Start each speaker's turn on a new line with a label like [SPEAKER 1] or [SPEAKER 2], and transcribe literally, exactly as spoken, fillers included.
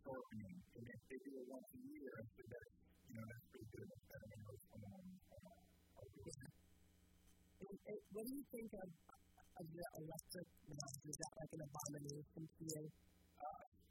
[SPEAKER 1] shortening. And if they do it once a year, I think that's, you know, that's pretty good. That's better than most um, uh,
[SPEAKER 2] yeah. What do you think of, of the electric mask? Is that like an abomination to you?